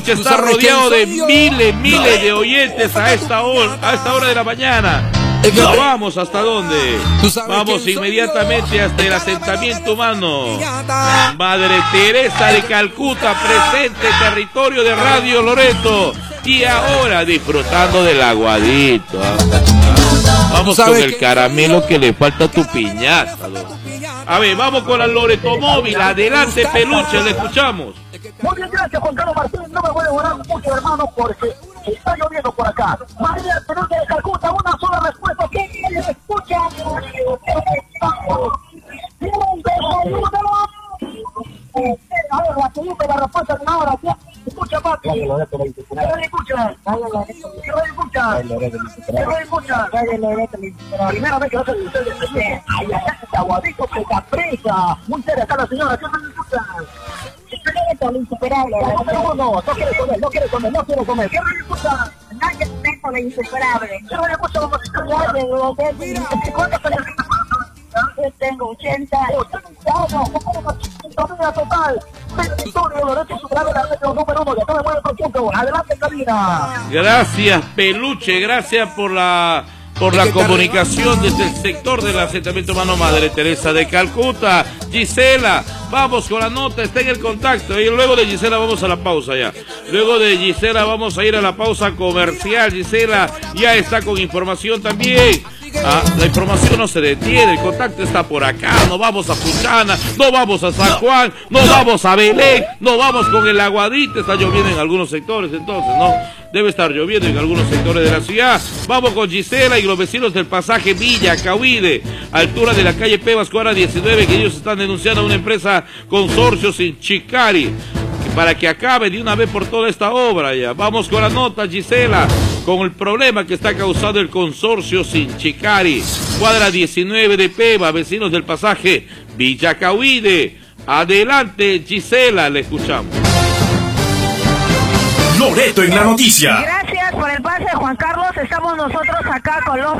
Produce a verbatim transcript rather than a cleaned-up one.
Que está rodeado de miles, miles de oyentes a esta hora, a esta hora de la mañana. ¿Nos vamos hasta dónde? Vamos inmediatamente hasta el asentamiento humano. Madre Teresa de Calcuta, presente, territorio de Radio Loreto. Y ahora disfrutando del aguadito. Vamos con el caramelo que le falta a tu piñata. A ver, vamos con la Loreto Móvil. Adelante, Peluche, le escuchamos. Muy bien, gracias, Juan Carlos Martín. No me voy a demorar mucho, hermano, porque está lloviendo por acá. María Teresa de Calcuta, una sola respuesta. ¿Qué le escucha? A ver, la siguiente, la respuesta de una hora. Escucha, papi. ¿Qué radio escucha? ¿Qué radio escucha? ¿Qué radio escucha? ¿Qué radio escucha? Primera vez que lo hacen ustedes. Ay, acá está aguadito, que capricha. Muy seria acá la señora. ¿Qué radio escucha? Lo insuperable. No, no, no quiere comer, no quiere comer, no quiere comer. ¿Qué radio escucha? Nadie está con lo insuperable. ¿Qué radio escucha? ¿Cuántos años tienes? Yo tengo ochenta. ochenta años, total. Victorio Loreto superado la radio número uno. Ya te me mueve con tiempo. Adelante, cabina. Gracias, Peluche, gracias por la por la comunicación desde el sector del asentamiento humano Madre Teresa de Calcuta. Gisela, vamos con la nota, está en el contacto. Y luego de Gisela vamos a la pausa ya. Luego de Gisela vamos a ir a la pausa comercial. Gisela ya está con información también. Ah, la información no se detiene, el contacto está por acá. No vamos a Puchana, no vamos a San Juan, no vamos a Belén, no vamos con el Aguadito. Está lloviendo en algunos sectores, entonces, ¿no? Debe estar lloviendo en algunos sectores de la ciudad. Vamos con Gisela y los vecinos del pasaje Villa Cahuide, altura de la calle Pebas, cuadra diecinueve, que ellos están denunciando a una empresa consorcio sin Chicari, para que acabe de una vez por toda esta obra ya. Vamos con la nota, Gisela, con el problema que está causando el consorcio sin Chicari, cuadra diecinueve de Peba, vecinos del pasaje Villa Cahuide. Adelante, Gisela, le escuchamos. Loreto en la noticia. Gracias por el pase, Juan Carlos. Estamos nosotros acá con los